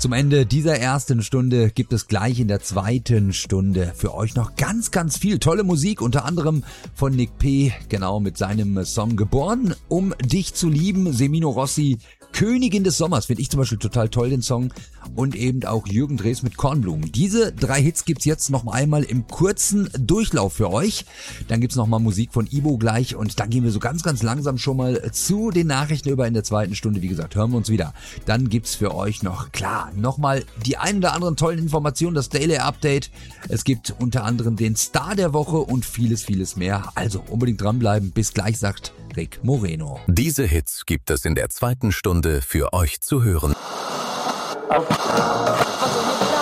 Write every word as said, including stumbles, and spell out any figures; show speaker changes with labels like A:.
A: Zum Ende dieser ersten Stunde gibt es gleich in der zweiten Stunde für euch noch ganz, ganz viel tolle Musik, unter anderem von Nick P., genau mit seinem Song Geboren, um dich zu lieben, Semino Rossi, Königin des Sommers, finde ich zum Beispiel total toll, den Song, und eben auch Jürgen Drees mit Kornblumen. Diese drei Hits gibt's jetzt noch einmal im kurzen Durchlauf für euch. Dann gibt's noch mal Musik von Ibo gleich und dann gehen wir so ganz, ganz langsam schon mal zu den Nachrichten über in der zweiten Stunde. Wie gesagt, hören wir uns wieder. Dann gibt's für euch noch, klar, nochmal die ein oder anderen tollen Informationen, das Daily Update. Es gibt unter anderem den Star der Woche und vieles, vieles mehr. Also unbedingt dranbleiben. Bis gleich, sagt Rick Moreno.
B: Diese Hits gibt es in der zweiten Stunde für euch zu hören.
C: Also